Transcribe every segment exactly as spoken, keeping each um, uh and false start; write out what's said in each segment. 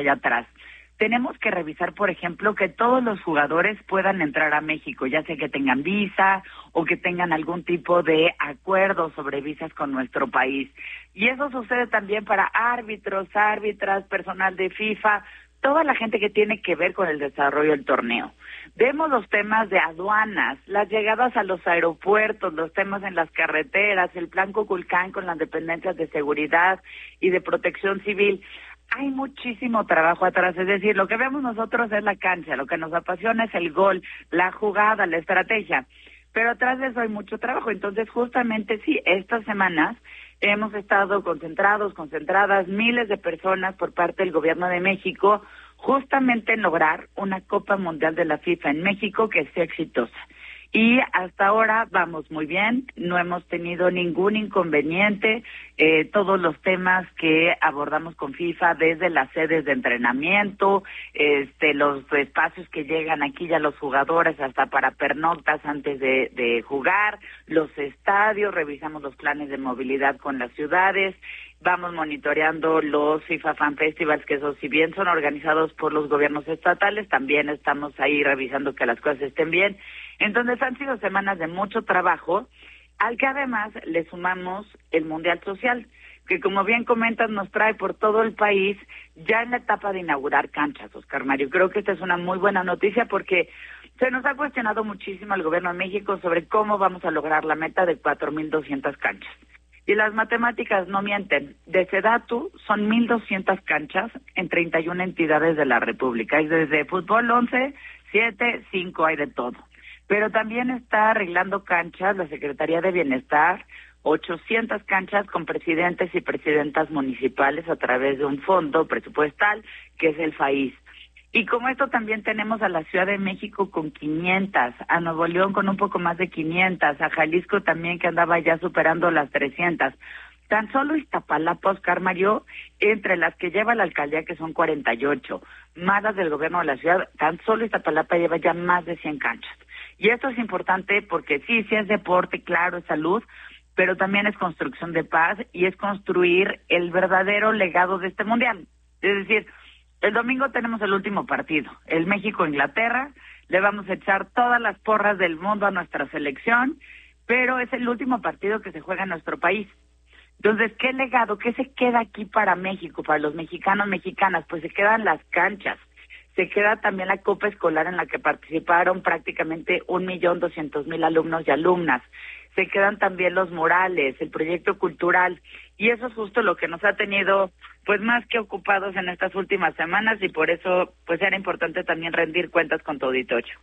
allá atrás. Tenemos que revisar, por ejemplo, que todos los jugadores puedan entrar a México, ya sea que tengan visa o que tengan algún tipo de acuerdo sobre visas con nuestro país. Y eso sucede también para árbitros, árbitras, personal de FIFA, toda la gente que tiene que ver con el desarrollo del torneo. Vemos los temas de aduanas, las llegadas a los aeropuertos, los temas en las carreteras, el plan Cuculcán con las dependencias de seguridad y de protección civil. Hay muchísimo trabajo atrás, es decir, lo que vemos nosotros es la cancha, lo que nos apasiona es el gol, la jugada, la estrategia, pero atrás de eso hay mucho trabajo. Entonces, justamente sí, estas semanas hemos estado concentrados, concentradas, miles de personas por parte del Gobierno de México, justamente en lograr una Copa Mundial de la FIFA en México que sea exitosa. Y hasta ahora vamos muy bien, no hemos tenido ningún inconveniente, eh, todos los temas que abordamos con FIFA, desde las sedes de entrenamiento, este, los espacios que llegan aquí ya los jugadores hasta para pernoctas antes de, de jugar, los estadios, revisamos los planes de movilidad con las ciudades, vamos monitoreando los FIFA Fan Festivals, que esos si bien son organizados por los gobiernos estatales, también estamos ahí revisando que las cosas estén bien. Entonces han sido semanas de mucho trabajo, al que además le sumamos el Mundial Social, que como bien comentas nos trae por todo el país ya en la etapa de inaugurar canchas, Oscar Mario. Creo que esta es una muy buena noticia porque se nos ha cuestionado muchísimo al Gobierno de México sobre cómo vamos a lograr la meta de cuatro mil doscientas canchas. Y las matemáticas no mienten. De Sedatu son mil doscientas canchas en treinta y una entidades de la República. Hay desde fútbol once, siete, cinco, hay de todo. Pero también está arreglando canchas la Secretaría de Bienestar, ochocientas canchas con presidentes y presidentas municipales a través de un fondo presupuestal que es el FAIS. Y como esto también tenemos a la Ciudad de México con quinientas, a Nuevo León con un poco más de quinientas, a Jalisco también que andaba ya superando las trescientas. Tan solo Iztapalapa, Oscar Mario, entre las que lleva la alcaldía, que son cuarenta y ocho, más las del gobierno de la ciudad, tan solo Iztapalapa lleva ya más de cien canchas. Y esto es importante porque sí, sí es deporte, claro, es salud, pero también es construcción de paz y es construir el verdadero legado de este mundial. Es decir, el domingo tenemos el último partido, el México-Inglaterra, le vamos a echar todas las porras del mundo a nuestra selección, pero es el último partido que se juega en nuestro país. Entonces, ¿qué legado, qué se queda aquí para México, para los mexicanos, mexicanas? Pues se quedan las canchas, se queda también la Copa Escolar en la que participaron prácticamente un millón doscientos mil alumnos y alumnas, se quedan también los murales, el proyecto cultural, y eso es justo lo que nos ha tenido pues más que ocupados en estas últimas semanas, y por eso pues era importante también rendir cuentas con tu auditorio.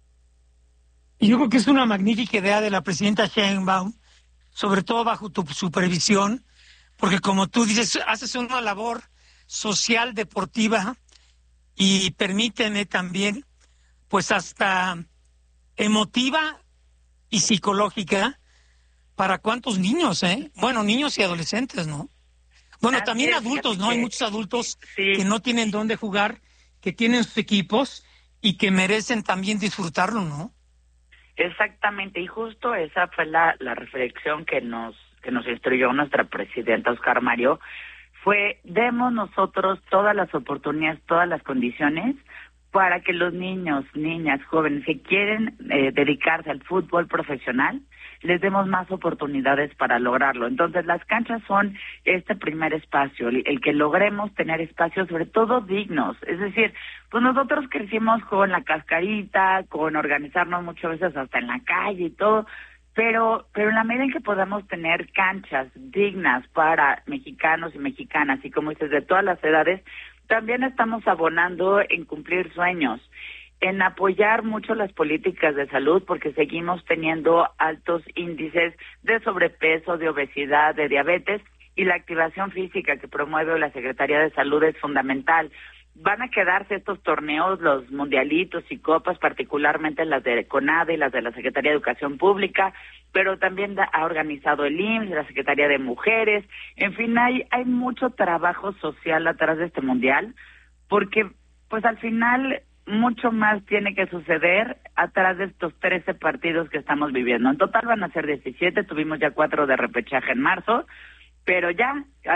Yo creo que es una magnífica idea de la presidenta Sheinbaum, sobre todo bajo tu supervisión, porque como tú dices, haces una labor social, deportiva, y permíteme también, pues hasta emotiva y psicológica, para cuántos niños, ¿eh? Bueno, niños y adolescentes, ¿no? Bueno, Así también es, adultos, ¿no? que, Hay muchos adultos sí. que no tienen dónde jugar, que tienen sus equipos y que merecen también disfrutarlo, ¿no? Exactamente, y justo esa fue la, la reflexión que nos que nos instruyó nuestra presidenta Oscar Mario, fue demos nosotros todas las oportunidades, todas las condiciones para que los niños, niñas, jóvenes que quieren eh, dedicarse al fútbol profesional, les demos más oportunidades para lograrlo. Entonces, las canchas son este primer espacio, el, el que logremos tener espacios sobre todo dignos. Es decir, pues nosotros crecimos con la cascarita, con organizarnos muchas veces hasta en la calle y todo, pero pero en la medida en que podamos tener canchas dignas para mexicanos y mexicanas, y como dices, de todas las edades, también estamos abonando en cumplir sueños, en apoyar mucho las políticas de salud, porque seguimos teniendo altos índices de sobrepeso, de obesidad, de diabetes, y la activación física que promueve la Secretaría de Salud es fundamental. Van a quedarse estos torneos, los mundialitos y copas, particularmente las de CONADE y las de la Secretaría de Educación Pública, pero también ha organizado el I M S S, la Secretaría de Mujeres. En fin, hay hay mucho trabajo social atrás de este mundial, porque pues al final mucho más tiene que suceder atrás de estos trece partidos que estamos viviendo. En total van a ser diecisiete, tuvimos ya cuatro de repechaje en marzo, pero ya, a ver,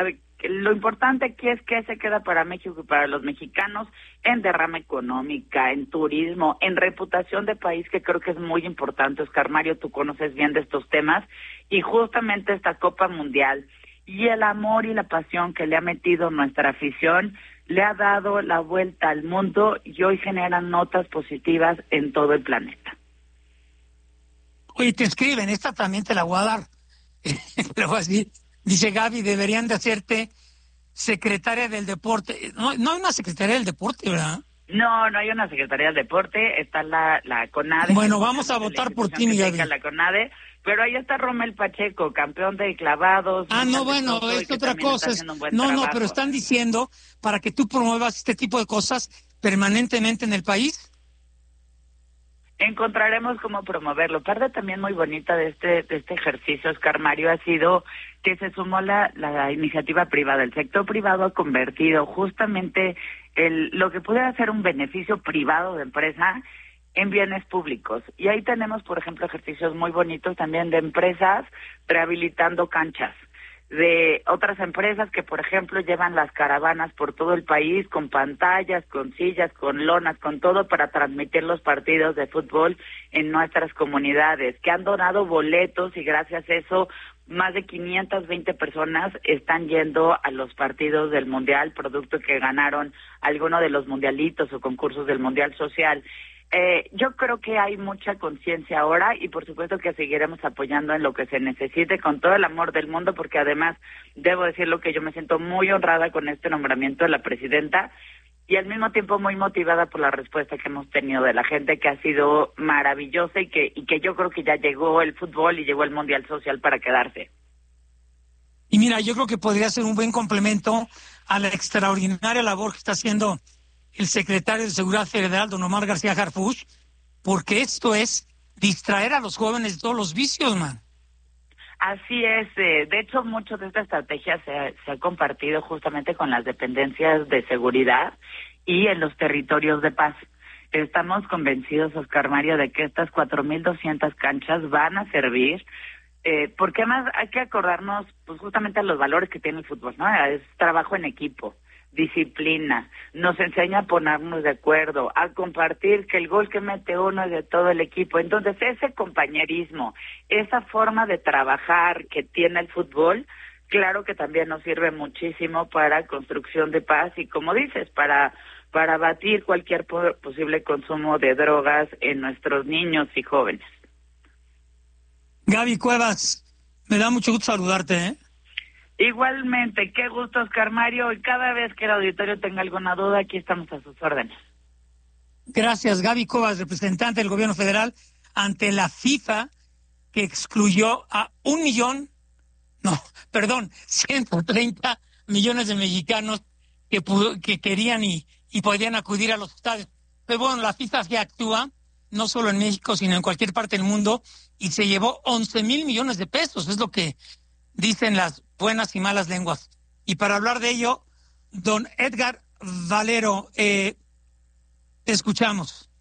lo importante aquí es que se queda para México y para los mexicanos en derrama económica, en turismo, en reputación de país, que creo que es muy importante. Oscar Mario, tú conoces bien de estos temas, y justamente esta Copa Mundial y el amor y la pasión que le ha metido nuestra afición le ha dado la vuelta al mundo y hoy generan notas positivas en todo el planeta. Oye, te escriben, esta también te la voy a dar. Le voy a decir, dice Gaby, deberían de hacerte secretaria del deporte. No, no hay una secretaria del deporte, ¿verdad? No, no hay una secretaría del deporte, está la, la CONADE. Bueno, vamos a votar por ti, mi Gaby. La CONADE, pero ahí está Rommel Pacheco, campeón de clavados. Ah, no, bueno, es otra cosa. Es, no, trabajo. no, pero están diciendo para que tú promuevas este tipo de cosas permanentemente en el país. Encontraremos cómo promoverlo. Parte también muy bonita de este de este ejercicio, Oscar Mario, ha sido que se sumó la, la iniciativa privada. El sector privado ha convertido justamente el lo que pudiera ser un beneficio privado de empresa en bienes públicos. Y ahí tenemos, por ejemplo, ejercicios muy bonitos también de empresas rehabilitando canchas, de otras empresas que, por ejemplo, llevan las caravanas por todo el país con pantallas, con sillas, con lonas, con todo para transmitir los partidos de fútbol en nuestras comunidades, que han donado boletos y gracias a eso más de quinientas veinte personas están yendo a los partidos del Mundial, producto que ganaron alguno de los mundialitos o concursos del Mundial Social. Eh, yo creo que hay mucha conciencia ahora y por supuesto que seguiremos apoyando en lo que se necesite con todo el amor del mundo, porque además debo decirlo que yo me siento muy honrada con este nombramiento de la presidenta y al mismo tiempo muy motivada por la respuesta que hemos tenido de la gente, que ha sido maravillosa y que y que yo creo que ya llegó el fútbol y llegó el Mundial Social para quedarse. Y mira, yo creo que podría ser un buen complemento a la extraordinaria labor que está haciendo el secretario de Seguridad Federal, don Omar García Harfuch, porque esto es distraer a los jóvenes de todos los vicios, man. Así es, eh, de hecho, mucho de esta estrategia se, se ha compartido justamente con las dependencias de seguridad y en los territorios de paz. Estamos convencidos, Oscar Mario, de que estas cuatro mil doscientas canchas van a servir, eh, porque además hay que acordarnos pues justamente a los valores que tiene el fútbol, ¿no? Es trabajo en equipo, disciplina, nos enseña a ponernos de acuerdo, a compartir que el gol que mete uno es de todo el equipo. Entonces ese compañerismo, esa forma de trabajar que tiene el fútbol, claro que también nos sirve muchísimo para construcción de paz y, como dices, para para abatir cualquier po- posible consumo de drogas en nuestros niños y jóvenes. Gaby Cuevas, me da mucho gusto saludarte, ¿eh? Igualmente, qué gusto, Oscar Mario, y cada vez que el auditorio tenga alguna duda, aquí estamos a sus órdenes. Gracias, Gaby Cuevas, representante del gobierno federal ante la FIFA, que excluyó a un millón, no, perdón, ciento treinta millones de mexicanos que, que querían y, y podían acudir a los estadios. Pero bueno, la FIFA ya actúa, no solo en México, sino en cualquier parte del mundo, y se llevó once mil millones de pesos, es lo que dicen las buenas y malas lenguas. Y para hablar de ello, don Edgar Valero, eh, te escuchamos.